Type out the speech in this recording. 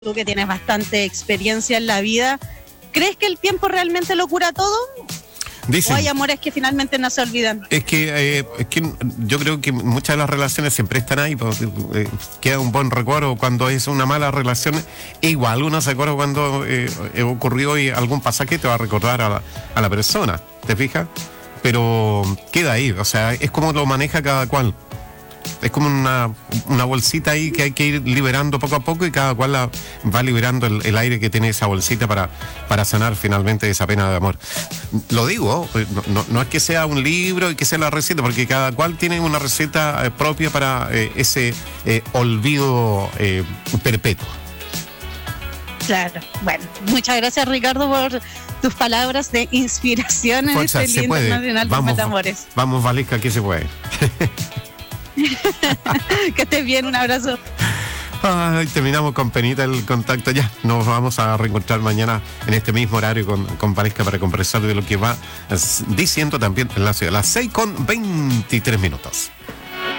tú que tienes bastante experiencia en la vida, ¿crees que el tiempo realmente lo cura todo? Dicen, ¿O hay amores que finalmente no se olvidan? es que yo creo que muchas de las relaciones siempre están ahí, pues, queda un buen recuerdo cuando es una mala relación, igual uno se acuerda cuando ocurrió y algún pasaje te va a recordar a la persona, ¿te fijas? Pero queda ahí, o sea, es como lo maneja cada cual. Es como una bolsita ahí que hay que ir liberando poco a poco y cada cual va liberando el aire que tiene esa bolsita para sanar finalmente esa pena de amor. Lo digo, no es que sea un libro y que sea la receta, porque cada cual tiene una receta propia para ese olvido perpetuo. Claro, bueno, muchas gracias Ricardo por tus palabras de inspiración en Fuerza, este Día Internacional de Metamores. Vamos, Valesca, que se puede. Que estés bien, un abrazo. Ay, terminamos con penita el contacto ya. Nos vamos a reencontrar mañana en este mismo horario con Valesca para conversar de lo que va diciendo también en la ciudad. Las 6:23.